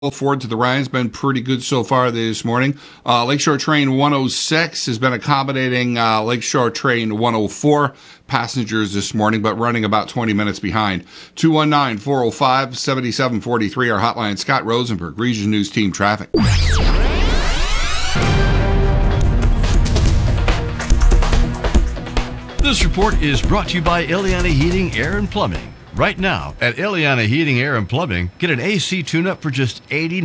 Forward to the Ryan's been pretty good so far this morning. Lakeshore Train 106 has been accommodating Lakeshore Train 104 passengers this morning, but running about 20 minutes behind. 219-405-7743, our hotline. Scott Rosenberg, Region News Team Traffic. This report is brought to you by Ileana Heating, Air, and Plumbing. Right now, at Ileana Heating, Air, and Plumbing, get an AC tune-up for just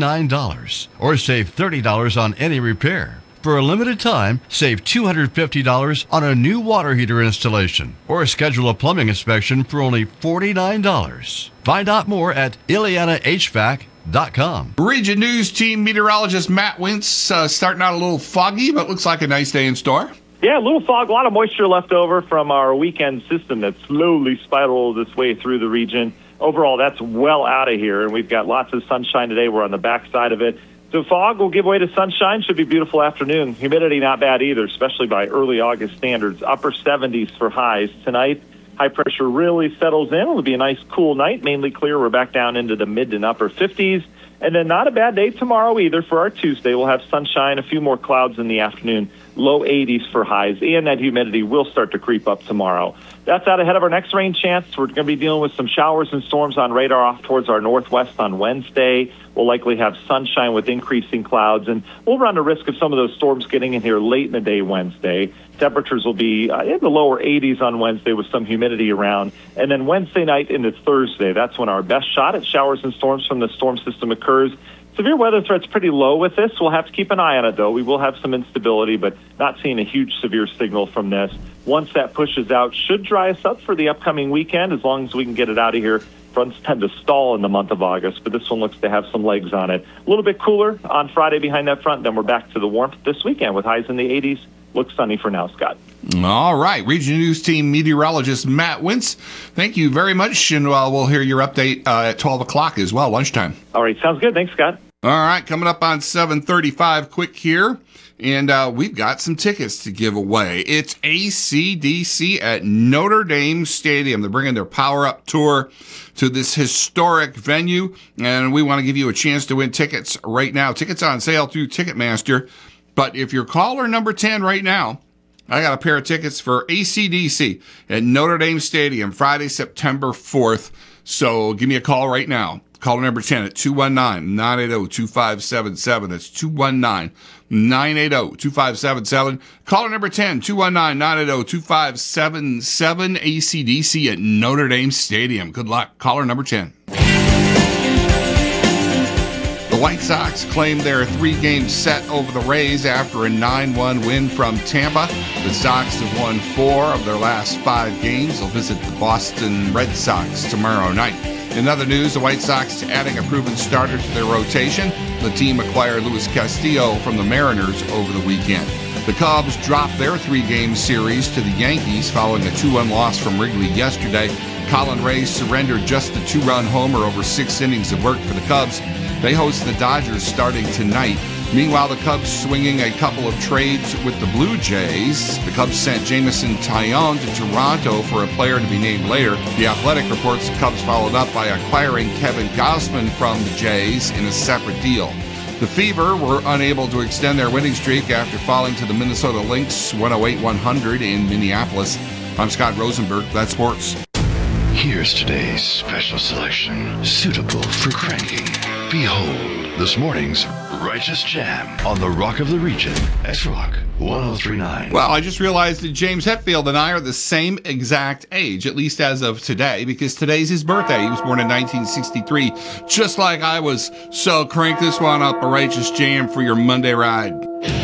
$89 or save $30 on any repair. For a limited time, save $250 on a new water heater installation or schedule a plumbing inspection for only $49. Find out more at IleanaHVAC.com. Region News Team meteorologist Matt Wintz, starting out a little foggy, but looks like a nice day in store. Yeah, a little fog, a lot of moisture left over from our weekend system that slowly spiraled its way through the region. Overall, that's well out of here, and we've got lots of sunshine today. We're on the backside of it. So fog will give way to sunshine. Should be a beautiful afternoon. Humidity not bad either, especially by early August standards. Upper 70s for highs. Tonight, high pressure really settles in. It'll be a nice cool night, mainly clear. We're back down into the mid and upper 50s. And then not a bad day tomorrow either for our Tuesday. We'll have sunshine, a few more clouds in the afternoon, low 80s for highs, and that humidity will start to creep up tomorrow. That's out ahead of our next rain chance. We're going to be dealing with some showers and storms on radar off towards our northwest on Wednesday. We'll likely have sunshine with increasing clouds, and we'll run the risk of some of those storms getting in here late in the day Wednesday. Temperatures will be in the lower 80s on Wednesday with some humidity around. And then Wednesday night into Thursday, that's when our best shot at showers and storms from the storm system occurs. Severe weather threat's pretty low with this. We'll have to keep an eye on it, though. We will have some instability, but not seeing a huge severe signal from this. Once that pushes out, should dry us up for the upcoming weekend, as long as we can get it out of here. Fronts tend to stall in the month of August, but this one looks to have some legs on it. A little bit cooler on Friday behind that front, then we're back to the warmth this weekend with highs in the 80s. Looks sunny for now, Scott. All right. Region News Team meteorologist Matt Wintz, thank you very much, and we'll hear your update at 12 o'clock as well, lunchtime. All right. Sounds good. Thanks, Scott. All right. Coming up on 7:35, quick here. And we've got some tickets to give away. It's AC/DC at Notre Dame Stadium. They're bringing their Power Up Tour to this historic venue, and we want to give you a chance to win tickets right now. Tickets on sale through Ticketmaster. But if you're caller number 10 right now, I got a pair of tickets for AC/DC at Notre Dame Stadium, Friday, September 4th. So give me a call right now. Caller number 10 at 219-980-2577. That's 219-980-2577. Caller number 10, 219-980-2577. AC/DC at Notre Dame Stadium. Good luck. Caller number 10. The White Sox claimed their three-game set over the Rays after a 9-1 win from Tampa. The Sox have won 4 of their last 5 games. They'll visit the Boston Red Sox tomorrow night. In other news, the White Sox adding a proven starter to their rotation. The team acquired Luis Castillo from the Mariners over the weekend. The Cubs dropped their 3-game series to the Yankees following a 2-1 loss from Wrigley yesterday. Colin Ray surrendered just the 2-run homer over 6 innings of work for the Cubs. They host the Dodgers starting tonight. Meanwhile, the Cubs swinging a couple of trades with the Blue Jays. The Cubs sent Jameson Taillon to Toronto for a player to be named later. The Athletic reports the Cubs followed up by acquiring Kevin Gausman from the Jays in a separate deal. The Fever were unable to extend their winning streak after falling to the Minnesota Lynx 108-100 in Minneapolis. I'm Scott Rosenberg. That's sports. Here's today's special selection, suitable for cranking. Behold, this morning's Righteous Jam on the Rock of the Region, S-Rock 103.9. Well, I just realized that James Hetfield and I are the same exact age, at least as of today, because today's his birthday. He was born in 1963, just like I was. So crank this one up, a Righteous Jam for your Monday ride.